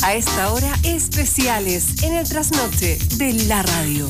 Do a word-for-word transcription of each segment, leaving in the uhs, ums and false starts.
A esta hora, especiales en el trasnoche de la radio.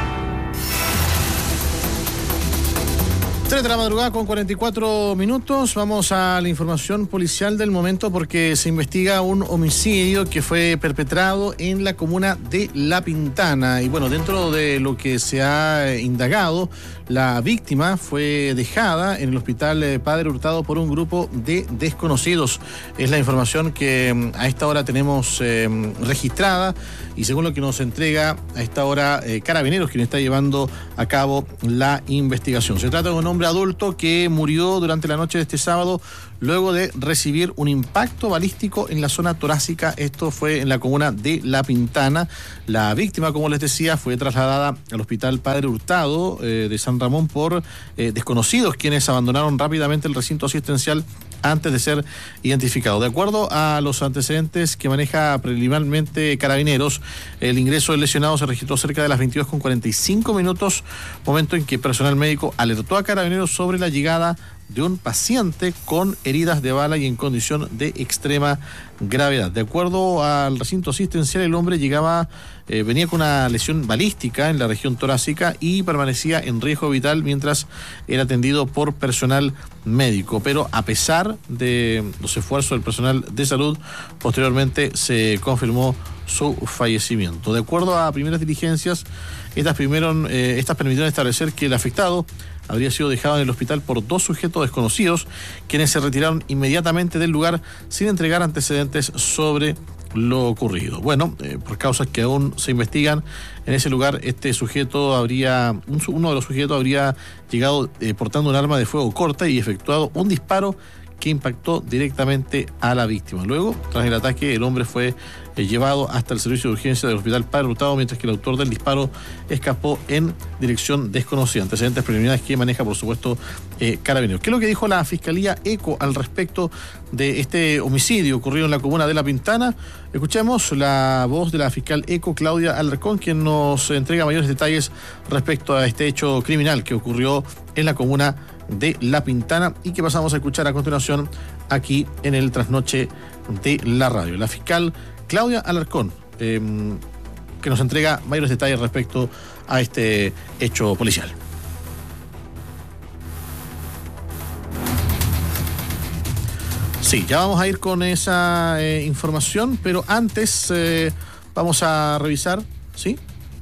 tres de la madrugada con cuarenta y cuatro minutos. Vamos a la información policial del momento porque se investiga un homicidio que fue perpetrado en la comuna de La Pintana. Y bueno, dentro de lo que se ha indagado, la víctima fue dejada en el hospital Padre Hurtado por un grupo de desconocidos. Es la información que a esta hora tenemos eh, registrada y según lo que nos entrega a esta hora eh, Carabineros, quien está llevando a cabo la investigación. Se trata de un hombre adulto que murió durante la noche de este sábado luego de recibir un impacto balístico en la zona torácica. Esto fue en la comuna de La Pintana. La víctima, como les decía, fue trasladada al hospital Padre Hurtado eh, de San Ramón por eh, desconocidos, quienes abandonaron rápidamente el recinto asistencial antes de ser identificado. De acuerdo a los antecedentes que maneja preliminarmente Carabineros, el ingreso del lesionado se registró cerca de las veintidós con cuarenta y cinco minutos, momento en que personal médico alertó a Carabineros sobre la llegada de un paciente con heridas de bala y en condición de extrema gravedad. De acuerdo al recinto asistencial, el hombre llegaba, eh, venía con una lesión balística en la región torácica y permanecía en riesgo vital mientras era atendido por personal médico. Pero a pesar de los esfuerzos del personal de salud, posteriormente se confirmó su fallecimiento. De acuerdo a primeras diligencias, estas, primero, eh, estas permitieron establecer que el afectado habría sido dejado en el hospital por dos sujetos desconocidos, quienes se retiraron inmediatamente del lugar sin entregar antecedentes sobre lo ocurrido. Bueno, eh, por causas que aún se investigan, en ese lugar este sujeto habría, un, uno de los sujetos habría llegado eh, portando un arma de fuego corta y efectuado un disparo que impactó directamente a la víctima. Luego, tras el ataque, el hombre fue eh, llevado hasta el servicio de urgencia del hospital Padre Hurtado, mientras que el autor del disparo escapó en dirección desconocida. Antecedentes preliminares que maneja, por supuesto, eh, Carabineros. ¿Qué es lo que dijo la Fiscalía ECO al respecto de este homicidio ocurrido en la comuna de La Pintana? Escuchemos la voz de la fiscal ECO, Claudia Alarcón, quien nos entrega mayores detalles respecto a este hecho criminal que ocurrió en la comuna de La Pintana y que pasamos a escuchar a continuación aquí en el trasnoche de la radio. La fiscal Claudia Alarcón, eh, que nos entrega mayores detalles respecto a este hecho policial. Sí, ya vamos a ir con esa eh, información, pero antes eh, vamos a revisar, ¿sí?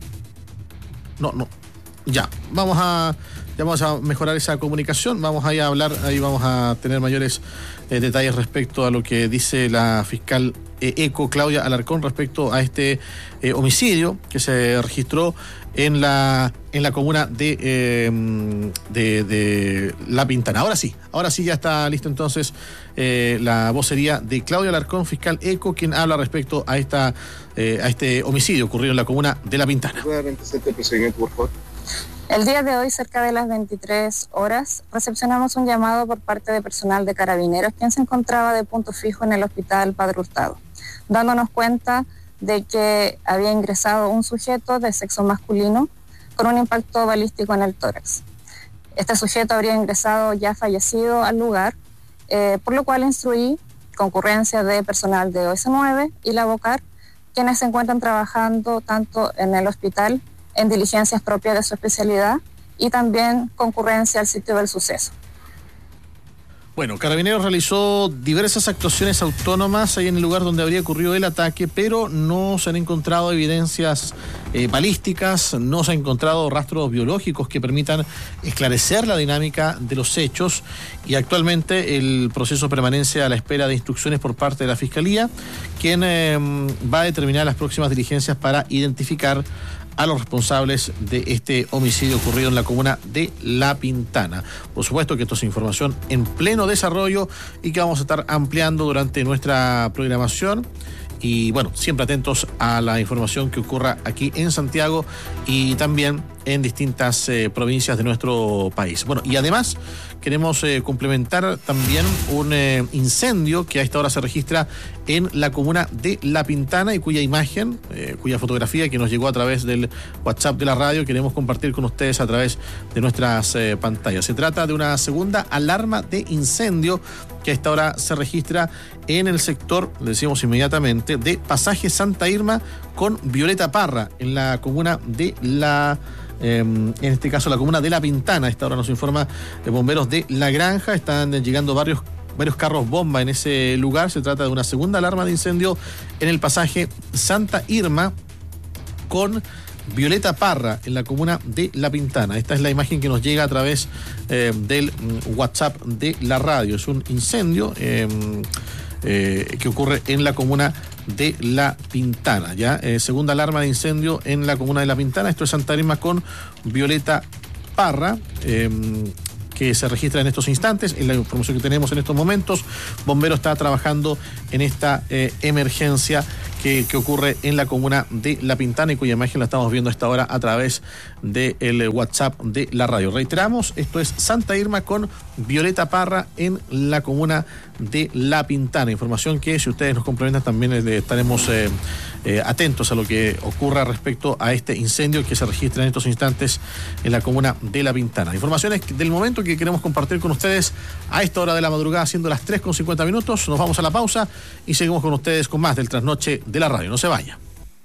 No, no, ya, vamos a... Ya vamos a mejorar esa comunicación, vamos a ir a hablar, ahí vamos a tener mayores eh, detalles respecto a lo que dice la fiscal eh, ECO, Claudia Alarcón, respecto a este eh, homicidio que se registró en la en la comuna de, eh, de, de La Pintana. Ahora sí, ahora sí ya está listo entonces eh, la vocería de Claudia Alarcón, fiscal ECO, quien habla respecto a, esta, eh, a este homicidio ocurrido en la comuna de La Pintana. ¿Puede antecedente el procedimiento, por favor? El día de hoy, cerca de las veintitrés horas, recepcionamos un llamado por parte de personal de Carabineros, quien se encontraba de punto fijo en el hospital Padre Hurtado, dándonos cuenta de que había ingresado un sujeto de sexo masculino con un impacto balístico en el tórax. Este sujeto habría ingresado ya fallecido al lugar, eh, por lo cual instruí concurrencia de personal de O S nueve y la BOCAR, quienes se encuentran trabajando tanto en el hospital en diligencias propias de su especialidad y también concurrencia al sitio del suceso. Bueno, Carabineros realizó diversas actuaciones autónomas ahí en el lugar donde habría ocurrido el ataque, pero no se han encontrado evidencias eh, balísticas, no se han encontrado rastros biológicos que permitan esclarecer la dinámica de los hechos y actualmente el proceso permanece a la espera de instrucciones por parte de la Fiscalía, quien eh, va a determinar las próximas diligencias para identificar a los responsables de este homicidio ocurrido en la comuna de La Pintana. Por supuesto que esto es información en pleno desarrollo y que vamos a estar ampliando durante nuestra programación. Y bueno, siempre atentos a la información que ocurra aquí en Santiago y también en distintas eh, provincias de nuestro país. Bueno, y además queremos eh, complementar también un eh, incendio que a esta hora se registra en la comuna de La Pintana y cuya imagen, eh, cuya fotografía que nos llegó a través del WhatsApp de la radio, queremos compartir con ustedes a través de nuestras eh, pantallas. Se trata de una segunda alarma de incendio que a esta hora se registra en el sector, le decimos inmediatamente, de Pasaje Santa Irma con Violeta Parra, en la comuna de la... Eh, en este caso la comuna de La Pintana. A esta hora nos informa de bomberos de La Granja. Están llegando varios, varios carros bomba en ese lugar. Se trata de una segunda alarma de incendio en el pasaje Santa Irma con Violeta Parra, en la comuna de La Pintana. Esta es la imagen que nos llega a través eh, del WhatsApp de la radio. Es un incendio eh, eh, que ocurre en la comuna de La Pintana, ya eh, segunda alarma de incendio en la comuna de La Pintana. Esto es Santa Irma con Violeta Parra, eh, que se registra en estos instantes. En la información que tenemos en estos momentos, Bombero está trabajando en esta eh, emergencia que, que ocurre en la comuna de La Pintana y cuya imagen la estamos viendo a esta hora a través del WhatsApp de la radio. Reiteramos, esto es Santa Irma con Violeta Parra en la comuna de La Pintana. Información que, si ustedes nos complementan, también eh, estaremos eh, eh, atentos a lo que ocurra respecto a este incendio que se registra en estos instantes en la comuna de La Pintana. Informaciones del momento que queremos compartir con ustedes a esta hora de la madrugada, siendo las tres con cincuenta minutos. Nos vamos a la pausa y seguimos con ustedes con más del Trasnoche de la radio. No se vaya.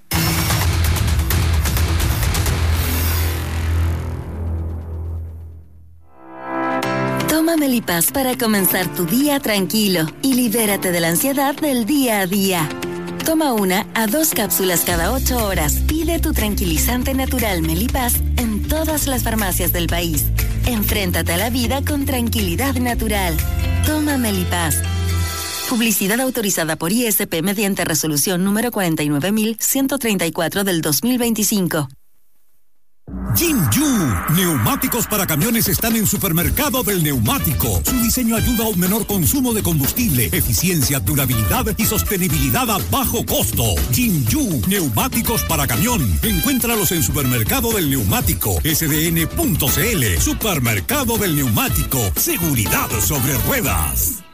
Toma Melipaz para comenzar tu día tranquilo y libérate de la ansiedad del día a día. Toma una a dos cápsulas cada ocho horas. Pide tu tranquilizante natural Melipaz en todas las farmacias del país. Enfréntate a la vida con tranquilidad natural. Toma Melipaz. Publicidad autorizada por I S P mediante resolución número cuarenta y nueve mil ciento treinta y cuatro del dos mil veinticinco. Jinju, neumáticos para camiones están en Supermercado del Neumático. Su diseño ayuda a un menor consumo de combustible, eficiencia, durabilidad y sostenibilidad a bajo costo. Jinju, neumáticos para camión. Encuéntralos en Supermercado del Neumático, S D N punto C L. Supermercado del Neumático, seguridad sobre ruedas.